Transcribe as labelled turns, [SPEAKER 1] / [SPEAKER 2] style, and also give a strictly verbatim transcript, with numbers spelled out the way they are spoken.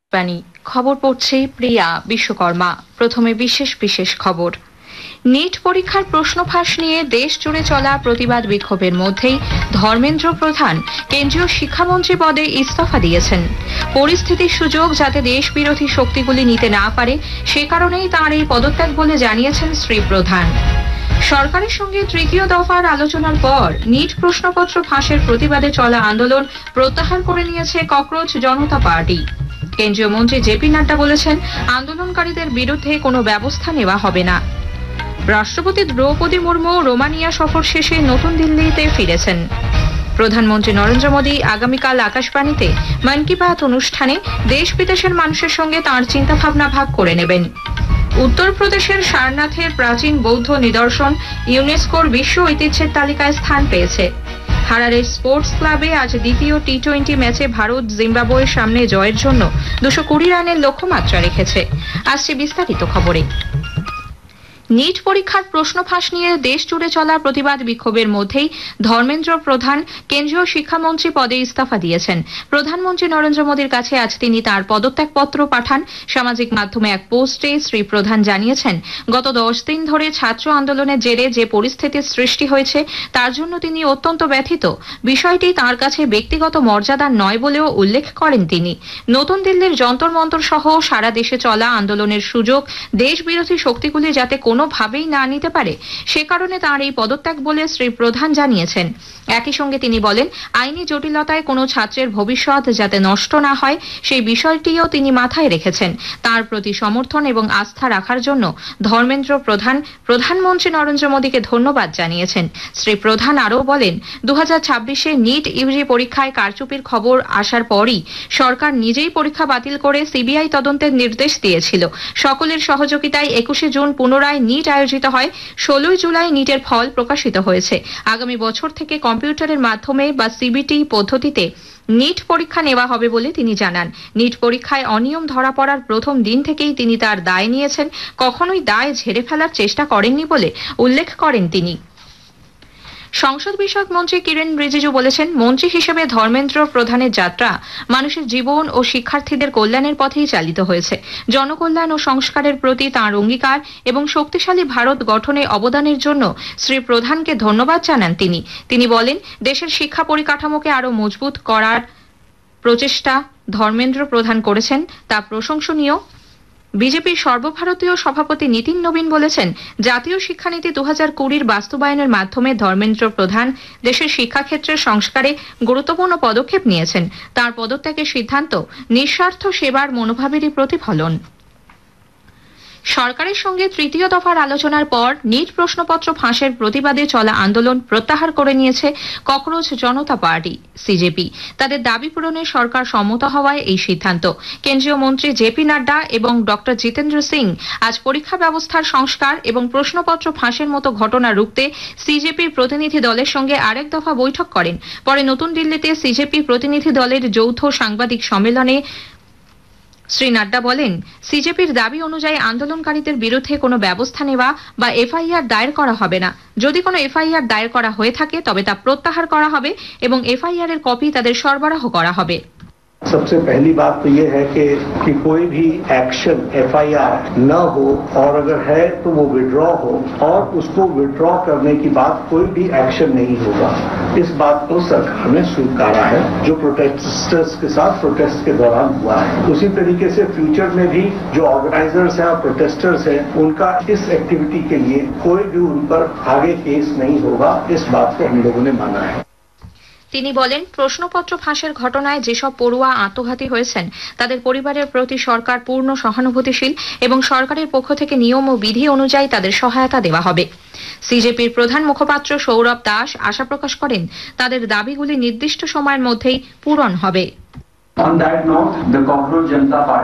[SPEAKER 1] বাণী খবর পড়ছে প্রিয়া বিশ্বকর্মা। প্রথমে বিশেষ বিশেষ খবর। নিট পরীক্ষার প্রশ্ন ফাঁস নিয়ে দেশ জুড়ে চলা প্রতিবাদ বিক্ষোভের মধ্যেই ধর্মেন্দ্র প্রধান কেন্দ্রীয় শিক্ষামন্ত্রী পদে ইস্তফা দিয়েছেন। পরিস্থিতির সুযোগ যাতে দেশ বিরোধী শক্তিগুলি নিতে না পারে সে কারণেই তাঁর এই পদত্যাগ বলে জানিয়েছেন শ্রী প্রধান। সরকারের সঙ্গে তৃতীয় দফার আলোচনার পর নিট প্রশ্নপত্র ফাঁসের প্রতিবাদে চলা আন্দোলন প্রত্যাহার করে নিয়েছে ককরোচ জনতা পার্টি। কেন্দ্রীয় মন্ত্রী জেপি নাড্ডা বলেছেন, আন্দোলনকারীদের বিরুদ্ধে কোনো ব্যবস্থা নেওয়া হবে না। রাষ্ট্রপতি দ্রৌপদী মুর্মু রোমানিয়া সফর শেষে নতুন দিল্লিতে ফিরেছেন। প্রধানমন্ত্রী নরেন্দ্র মোদী আগামীকাল আকাশবাণীতে মন কি বাত অনুষ্ঠানে দেশ বিদেশের মানুষের সঙ্গে তাঁর চিন্তাভাবনা ভাগ করে নেবেন। উত্তরপ্রদেশের সারনাথের প্রাচীন বৌদ্ধ নিদর্শন ইউনেস্কোর বিশ্ব ঐতিহ্যের তালিকায় স্থান পেয়েছে। হারারে স্পোর্টস ক্লাবে আজ দ্বিতীয় টি টোয়েন্টি ম্যাচে ভারত জিম্বাবুয়ের সামনে জয়ের জন্য দুশো কুড়ি রানের লক্ষ্যমাত্রা রেখেছে। আসছে বিস্তারিত খবরে। নিট পরীক্ষার প্রশ্ন ফাঁস নিয়ে দেশ জুড়ে চলা প্রতিবাদ বিক্ষোভের মধ্যেই ধর্মেন্দ্র প্রধান কেন্দ্রীয় শিক্ষামন্ত্রী পদে ইস্তফা দিয়েছেন। প্রধানমন্ত্রী নরেন্দ্র মোদীর কাছে আজ তিনি তাঁর পদত্যাগপত্র পাঠান। সামাজিক মাধ্যমে এক পোস্টে শ্রী প্রধান জানিয়েছেন, গত দশ দিন ধরে ছাত্র আন্দোলনের জেরে যে পরিস্থিতির সৃষ্টি হয়েছে তার জন্য তিনি অত্যন্ত ব্যথিত। বিষয়টি তাঁর কাছে ব্যক্তিগত মর্যাদার নয় বলেও উল্লেখ করেন তিনি। নতুন দিল্লির যন্তর মন্তর সহ সারা দেশে চলা আন্দোলনের সুযোগ দেশ বিরোধী শক্তিগুলি যাতে কোনোভাবেই না নিতে পারে সে কারণে তাঁর এই পদত্যাগ বলে শ্রী প্রধান জানিয়েছেন। একই সঙ্গে তিনি বলেন, আইনি জটিলতায় কোনো ছাত্রের ভবিষ্যৎ যাতে নষ্ট না হয় সেই বিষয়টিও তিনি মাথায় রেখেছেন। তাঁর প্রতি সমর্থন এবং আস্থা রাখার জন্য ধর্মেন্দ্র প্রধান প্রধানমন্ত্রী নরেন্দ্র মোদীকে ধন্যবাদ জানিয়েছেন। শ্রী প্রধান আরও বলেন, দু হাজার ছাব্বিশে নিট ইউজি পরীক্ষায় কারচুপির খবর আসার পরই সরকার নিজেই পরীক্ষা বাতিল করে সিবিআই তদন্তের নির্দেশ দিয়েছিল। সকলের সহযোগিতায় একুশে জুন পুনরায় নিট আয়োজিত হয়। ষোলোই জুলাই নিটের ফল প্রকাশিত হয়েছে। আগামী বছর থেকে কম্পিউটারের মাধ্যমে বা সিবিটি পদ্ধতিতে নিট পরীক্ষা নেওয়া হবে বলে তিনি জানান। নিট পরীক্ষায় অনিয়ম ধরা পড়ার প্রথম দিন থেকেই তিনি তার দায় নিয়েছেন, কখনোই দায় ঝেড়ে ফেলার চেষ্টা করেননি বলে উল্লেখ করেন তিনি। সংসদ বিষয়ক মন্ত্রী কিরেন রিজিজু বলেছেন, মন্ত্রী হিসেবে ধর্মেন্দ্র প্রধানের যাত্রা মানুষের জীবন ও শিক্ষার্থীদের কল্যাণের পথেই চালিত হয়েছে। জনকল্যাণ ও সংস্কারের প্রতি তাঁর অঙ্গীকার এবং শক্তিশালী ভারত গঠনে অবদানের জন্য শ্রী প্রধানকে ধন্যবাদ জানান তিনি। তিনি বলেন, দেশের শিক্ষা পরিকাঠামোকে আরও মজবুত করার প্রচেষ্টা ধর্মেন্দ্র প্রধান করেছেন তা প্রশংসনীয়। বিজেপির সর্বভারতীয় সভাপতি নীতিন নবীন বলেছেন, জাতীয় শিক্ষানীতি দু হাজার কুড়ির বাস্তবায়নের মাধ্যমে ধর্মেন্দ্র প্রধান দেশের শিক্ষাক্ষেত্রের সংস্কারে গুরুত্বপূর্ণ পদক্ষেপ নিয়েছেন। তার পদত্যাগের সিদ্ধান্ত নিঃস্বার্থ সেবার মনোভাবেরই প্রতিফলন। সরকারের সঙ্গে তৃতীয় দফার আলোচনার পর নিট প্রশ্নপত্র ফাঁসের প্রতিবাদে চলা আন্দোলন প্রত্যাহার করে নিয়েছে ককরোচ জনতা পার্টি সিজেপি। তাদের দাবি পূরণে সরকার সম্মত হওয়ায় এই সিদ্ধান্ত। কেন্দ্রীয় মন্ত্রী জেপি নাড্ডা এবং ডক্টর জিতেন্দ্র সিং আজ পরীক্ষা ব্যবস্থার সংস্কার এবং প্রশ্নপত্র ফাঁসের মতো ঘটনা রুখতে সিজেপির প্রতিনিধি দলের সঙ্গে আরেক দফা বৈঠক করেন। পরে নতুন দিল্লিতে সিজেপি প্রতিনিধি দলের যৌথ সাংবাদিক সম্মেলনে শ্রী নাড্ডা বলেন, সিজেপির দাবি অনুযায়ী আন্দোলনকারীদের বিরুদ্ধে কোনো ব্যবস্থা নেওয়া বা এফআইআর দায়ের করা হবে না। যদি কোনো এফআইআর দায়ের করা হয়ে থাকে তবে তা প্রত্যাহার করা হবে এবং এফআইআর এর কপি তাদের সরবরাহ করা হবে।
[SPEAKER 2] सबसे पहली बात तो ये है कि, कि कोई भी एक्शन एफआईआर न हो और अगर है तो वो विड्रॉ हो और उसको विड्रॉ करने की बात कोई भी एक्शन नहीं होगा। इस बात को सरकार ने स्वीकारा है जो प्रोटेस्टर्स के साथ प्रोटेस्ट के दौरान हुआ है। उसी तरीके से फ्यूचर में भी जो ऑर्गेनाइजर्स हैं और प्रोटेस्टर्स हैं उनका इस एक्टिविटी के लिए कोई भी उन पर आगे केस नहीं होगा। इस बात को हम लोगों ने माना है।
[SPEAKER 1] তিনি বলেন, প্রশ্নপত্র ফাঁসের ঘটনায় যেসব পড়ুয়া আত্মঘাতী হয়েছেন তাদের পরিবারের প্রতি সরকার পূর্ণ সহানুভূতিশীল এবং সরকারের পক্ষ থেকে নিয়ম ও বিধি অনুযায়ী তাদের সহায়তা দেওয়া হবে। সিজেপির প্রধান মুখপাত্র সৌরভ দাস আশা প্রকাশ করেন, তাদের দাবিগুলি নির্দিষ্ট সময়ের মধ্যেই পূরণ হবে।